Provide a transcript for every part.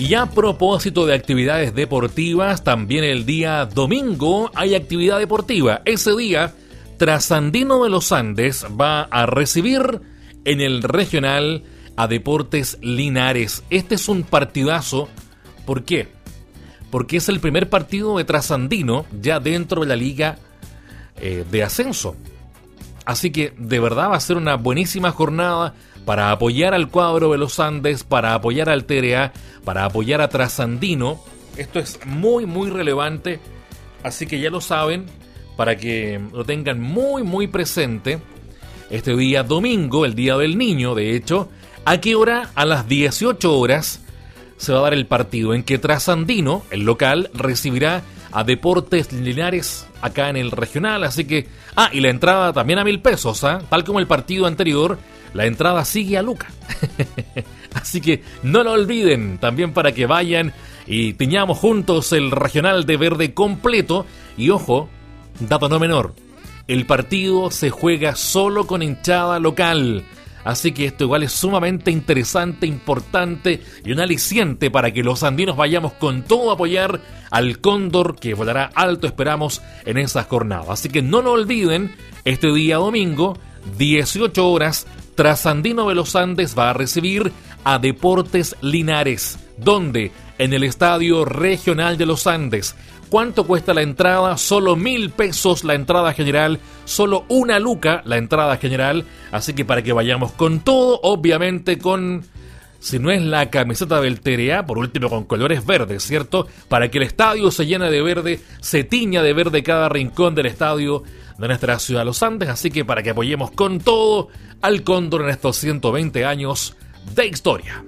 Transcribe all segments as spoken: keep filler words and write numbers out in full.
Y a propósito de actividades deportivas, también el día domingo hay actividad deportiva. Ese día, Trasandino de los Andes va a recibir en el regional a Deportes Linares. Este es un partidazo. ¿Por qué? Porque es el primer partido de Trasandino ya dentro de la liga eh, de ascenso. Así que de verdad va a ser una buenísima jornada para apoyar al cuadro de los Andes, para apoyar al T R A, para apoyar a Trasandino. Esto es muy muy relevante, así que ya lo saben, para que lo tengan muy muy presente. Este día domingo, el Día del Niño, de hecho, ¿a qué hora? A las dieciocho horas se va a dar el partido en que Trasandino, el local, recibirá a Deportes Linares acá en el regional. Así que, ah, y la entrada también a mil pesos, ¿ah? Tal como el partido anterior, la entrada sigue a Luca. Así que no lo olviden, también para que vayan y tiñamos juntos el regional de verde completo. Y ojo, dato no menor, el partido se juega solo con hinchada local. Así que esto igual es sumamente interesante, importante y un aliciente para que los andinos vayamos con todo a apoyar al Cóndor, que volará alto, esperamos, en esa jornada. Así que no lo olviden, este día domingo, dieciocho horas, Trasandino de los Andes va a recibir a Deportes Linares. ¿Dónde? En el Estadio Regional de los Andes. ¿Cuánto cuesta la entrada? Solo mil pesos la entrada general, solo una luca la entrada general. Así que para que vayamos con todo, obviamente con, si no es la camiseta del T R A, por último con colores verdes, ¿cierto? Para que el estadio se llene de verde, se tiña de verde cada rincón del estadio de nuestra ciudad de los Andes. Así que para que apoyemos con todo al Cóndor en estos ciento veinte años de historia.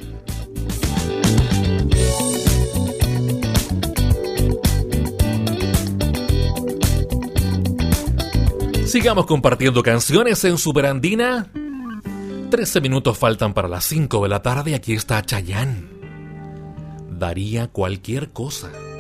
Sigamos compartiendo canciones en Superandina. trece minutos faltan para las cinco de la tarde. Aquí está Chayanne. Daría cualquier cosa.